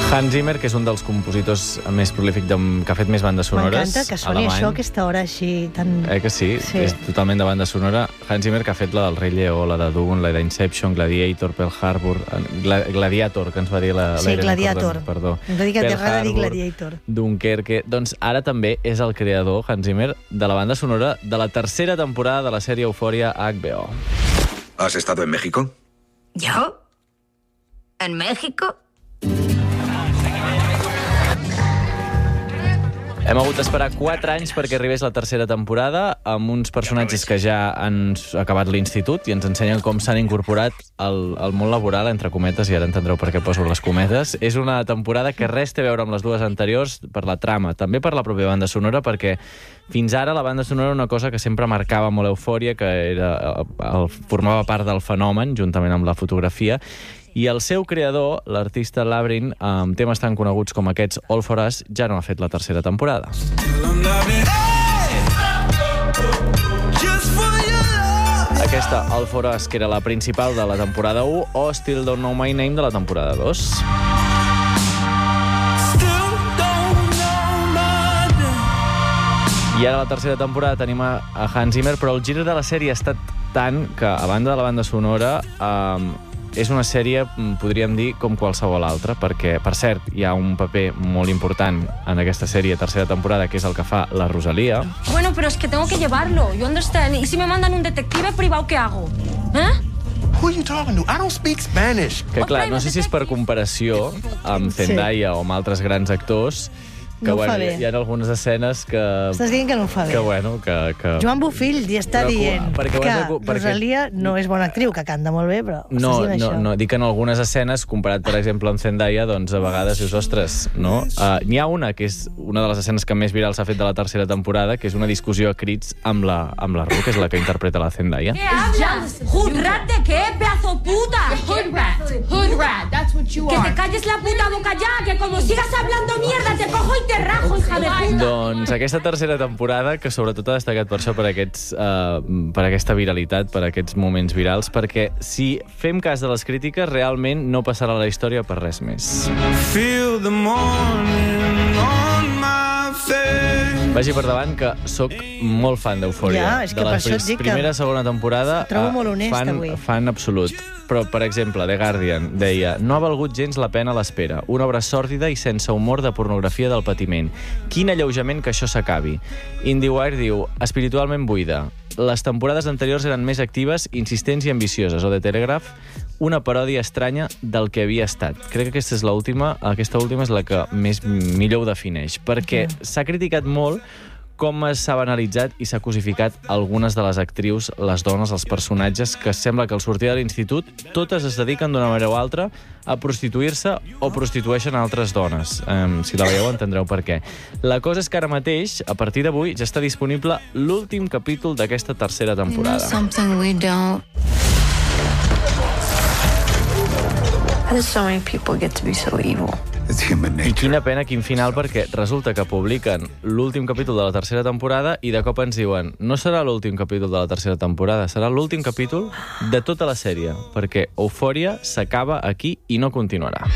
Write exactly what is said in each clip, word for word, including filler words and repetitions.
Hans Zimmer, que és un dels compositors més prolífics que ha fet més bandes sonores. M'encanta que soni alemany. això a aquesta hora així tan... Eh que sí? sí? És totalment de banda sonora. Hans Zimmer, que ha fet la del Rei Lleó, la de Dune, la d'Inception, Gladiator, Pearl Harbor... Gla Gladiator, que ens va dir la... Sí, Gladiator. Perdó. Em va dir que t'agrada dir Gladiator. Dunkerque... Doncs ara també és el creador, Hans Zimmer, de la banda sonora de la tercera temporada de la sèrie Euphoria a H B O. ¿Has estado en México? ¿Yo? ¿En México? Hem hagut d'esperar quatre anys perquè arribés la tercera temporada amb uns personatges que ja han acabat l'institut i ens ensenyen com s'han incorporat al, al món laboral, entre cometes, i ara entendreu per què poso les cometes. És una temporada que res té a veure amb les dues anteriors per la trama, també per la pròpia banda sonora, perquè fins ara la banda sonora era una cosa que sempre marcava molt Eufòria, que era, el, formava part del fenomen, juntament amb la fotografia, i el seu creador, l'artista Labrin, amb temes tan coneguts com aquests All For Us, ja no ha fet la tercera temporada. Aquesta All For Us, que era la principal de la temporada u, o Still Don't Know My Name de la temporada dos. I ara a la tercera temporada tenim a Hans Zimmer, però el gir de la sèrie ha estat tant que, a banda de la banda sonora, eh, és una sèrie, podríem dir, com qualsevol altra, perquè, per cert, hi ha un paper molt important en aquesta sèrie tercera temporada, que és el que fa la Rosalía. Bueno, pero es que tengo que llevarlo. You understand? ¿Y si me mandan un detective privado, qué hago? ¿Eh? Who are you talking to? I don't speak Spanish. Que, clar, no sé si és per comparació amb Zendaya sí. o amb altres grans actors, que, no bueno, fa bé. hi ha algunes escenes que... Estàs dient que no ho fa bé. Que, bueno, que... que... Joan Bofill ja està però, dient perquè que de... perquè... Rosalía no és bona actriu, que canta molt bé, però no, estàs dient no, això. no, dic que en algunes escenes, comparat, per exemple, amb Zendaya, doncs a vegades dius, ostres, no? Uh, N'hi ha una, que és una de les escenes que més viral s'ha fet de la tercera temporada, que és una discussió a crits amb la, amb la Ru, que és la que interpreta la Zendaya. ¿Qué hablas? ¿Hood rat de qué, pedazo puta? Hood rat. Hood rat. That's what you are. are. Que te calles la puta boca ya, que como sigas hablando mierda te cojo y te rajo, hija de puta. Doncs aquesta tercera temporada, que sobretot ha destacat per això, per, aquests, uh, per aquesta viralitat, per aquests moments virals, perquè si fem cas de les crítiques, realment no passarà a la història per res més. Feel the morning on my face. Vagi per davant que sóc molt fan d'Eufòria. Ja, és que de la per això et dic que primera, segona temporada, trobo molt honest, fan, avui. fan absolut. Però, per exemple, The Guardian deia: no ha valgut gens la pena l'espera. Una obra sòrdida i sense humor de pornografia del patiment. Quin alleujament que això s'acabi. IndieWire diu: espiritualment buida. Les temporades anteriors eren més actives, insistents i ambicioses. O The Telegraph: una paròdia estranya del que havia estat. Crec que aquesta és l'última, aquesta última és la que més millor ho defineix, perquè s'ha criticat molt com s'ha banalitzat i s'ha cosificat algunes de les actrius, les dones, els personatges, que sembla que al sortir de l'institut totes es dediquen d'una manera o altra a prostituir-se o prostitueixen altres dones. Um, si la veieu entendreu per què. La cosa és que ara mateix, a partir d'avui, ja està disponible l'últim capítol d'aquesta tercera temporada. Something we don't. How do so many people get to be so evil? I quina pena, quin final, perquè resulta que publiquen l'últim capítol de la tercera temporada i de cop ens diuen: no serà l'últim capítol de la tercera temporada, serà l'últim capítol de tota la sèrie, perquè Eufòria s'acaba aquí i no continuarà.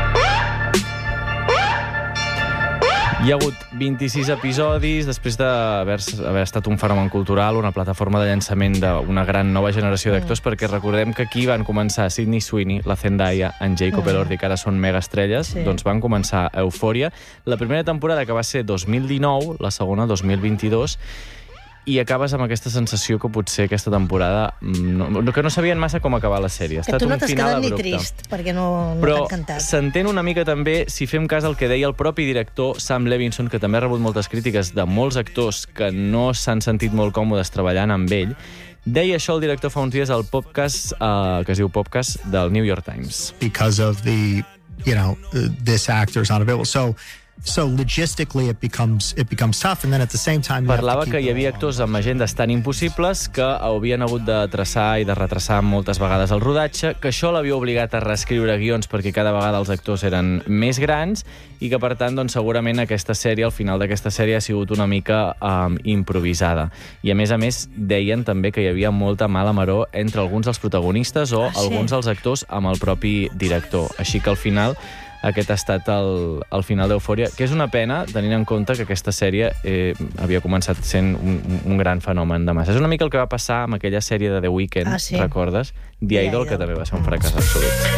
Hi ha hagut vint-i-sis episodis després d'haver haver estat un fenomen cultural, una plataforma de llançament d'una gran nova generació d'actors, perquè recordem que aquí van començar Sydney Sweeney, la Zendaya, en Jacob Elordi, que ara són megaestrelles, sí. Doncs van començar Eufòria. La primera temporada, que va ser dos mil dinou, la segona dos mil vint-i-dos, i acabes amb aquesta sensació que potser aquesta temporada no, que no sabien massa com acabar la sèrie. Ha estat que tu no un t'has final quedat ni abrupte. trist, perquè no, no Però t'ha encantat. s'entén una mica també si fem cas al que deia el propi director Sam Levinson, que també ha rebut moltes crítiques de molts actors que no s'han sentit molt còmodes treballant amb ell. Deia això el director fa uns dies al podcast, uh, que es diu Podcast, del New York Times. Because of the, you know, uh, this actor is not available. So So logistically it becomes it becomes tough, and then at the same time you Parlava have to que hi havia actors amb agendes tan impossibles que havien hagut de traçar i de retrasar moltes vegades el rodatge, que això l'havia obligat a reescriure guions perquè cada vegada els actors eren més grans i que, per tant, doncs, segurament aquesta sèrie, al final d'aquesta sèrie, ha sigut una mica um, improvisada. I, a més a més, deien també que hi havia molta mala maror entre alguns dels protagonistes o Ah, sí? alguns dels actors amb el propi director. Així que, al final, aquest ha estat el, el final d'Eufòria, que és una pena, tenint en compte que aquesta sèrie eh, havia començat sent un, un gran fenomen de massa. És una mica el que va passar amb aquella sèrie de The Weeknd, ah, sí. recordes? The Idol, que també va ser un fracàs absolut.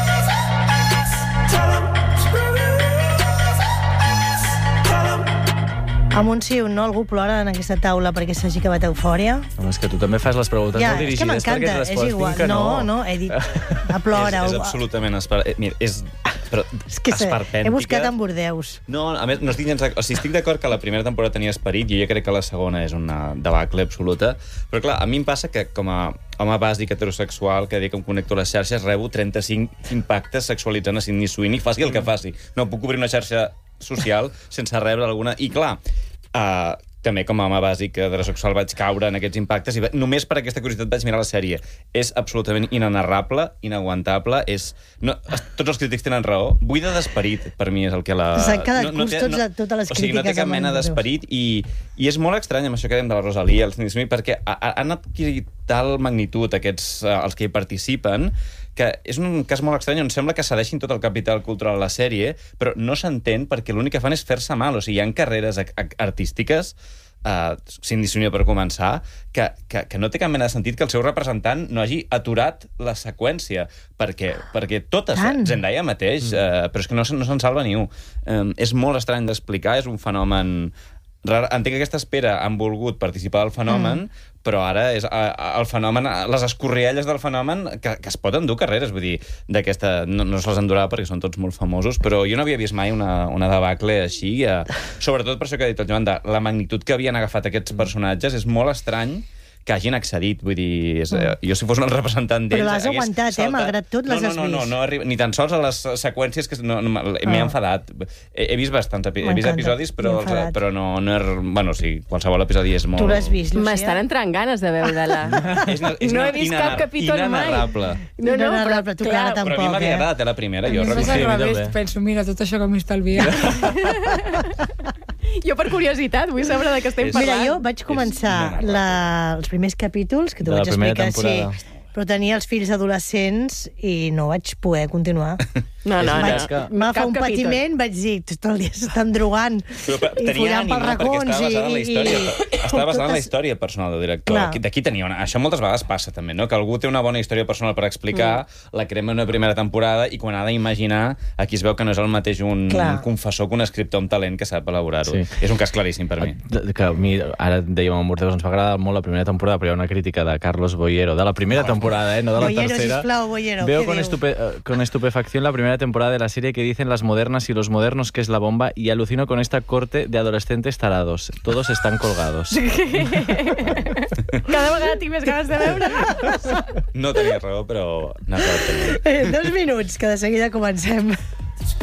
Amb un sí o un no, algú plora en aquesta taula perquè s'hagi acabat Eufòria? Home, és que tu també fas les preguntes ja, molt dirigides és que m'encanta, és igual. Que no. no, no, he dit, a plora. és, és absolutament esper... eh, mira, és, però, és que sé, he buscat en Bordeus. No, a més, no estic gens... O sigui, estic d'acord que la primera temporada tenia esperit, jo ja crec que la segona és una debacle absoluta, però clar, a mi em passa que com a home bàsic heterosexual, que dic que em connecto a les xarxes, rebo trenta-cinc impactes sexualitzant a Sydney Sweeney, faci el que faci. No puc obrir una xarxa social sense rebre alguna... I clar, uh, també com a home bàsic heterosexual vaig caure en aquests impactes i només per aquesta curiositat vaig mirar la sèrie. És absolutament inenarrable, inaguantable, és... No, tots els crítics tenen raó. Buida d'esperit, per mi, és el que la... S'han quedat no, no té, no, totes les crítiques. O sigui, no té cap mena d'esperit i, i és molt estrany amb això que dèiem de la Rosalia, el Sydney Sweeney, perquè han adquirit tal magnitud aquests, els que hi participen, que és un cas molt estrany on sembla que cedeixin tot el capital cultural a la sèrie, però no s'entén perquè l'únic que fan és fer-se mal. O sigui, hi ha carreres artístiques, uh, Sydney Sweeney per començar, que, que, que no té cap mena de sentit que el seu representant no hagi aturat la seqüència, perquè, perquè totes, Tant. Zendaya mateix, uh, però és que no, no se'n salva ni un. Um, és molt estrany d'explicar, és un fenomen rar. Entenc que aquesta espera han volgut participar del fenomen, mm. però ara és el fenomen, les escorrialles del fenomen que, que es pot endur carreres, vull dir, d'aquesta, no, no se les endurà perquè són tots molt famosos, però jo no havia vist mai una, una debacle així, eh, sobretot per això que ha dit el Joan, de la magnitud que havien agafat aquests personatges és molt estrany que hagin accedit, vull dir, és, mm. jo si fos un representant d'ells... Però l'has aguantat, eh, malgrat tot les no, has no, vist. No, no, no, arriba, ni tan sols a les seqüències que no, no, m'he ah. enfadat. He, he vist bastants epi he vist episodis, però, però no, no és... Bueno, sí, qualsevol episodi és molt... Tu l'has vist, Lucía? M'estan entrant ganes de veure-la. és, és no he vist cap capítol mai. Inenarrable. No, no, però, però tu, Clara, tampoc, però a mi m'havia agradat, eh, la primera. Jo reconec. Al revés, penso, mira, tot això que m'he estalviat. Jo per curiositat vull saber de què estem parlant. Mira, jo vaig començar la, els primers capítols, que t'ho vaig explicar, sí, però tenia els fills adolescents i no vaig poder continuar. No, no, vaig, no. M'ha fet un patiment, vaig dir, tot el dia s'estan drogant i follant pels racons. Estava basada en la història, i... estava basada en la història personal del director. D'aquí tenia una... Això moltes vegades passa, també, no? Que algú té una bona història personal per explicar, mm. la crema una primera temporada i quan ha d'imaginar, aquí es veu que no és el mateix un, un confessor que un escriptor amb talent que sap elaborar-ho. Sí. És un cas claríssim per mi. Que a mi, ara dèiem amb Bordeus, ens va agradar molt la primera temporada, però hi ha una crítica de Carlos Boyero, de la primera temporada, eh, no de la Boyero, tercera. Sisplau, Boyero, Veo con, estupe, con estupefacción la primera temporada de la serie que dicen las modernas y los modernos que es la bomba y alucino con esta corte de adolescentes tarados. Todos están colgados. Cada vegada tinc més ganes de veure. No tenia raó, però... Eh, dos minuts, que de seguida comencem.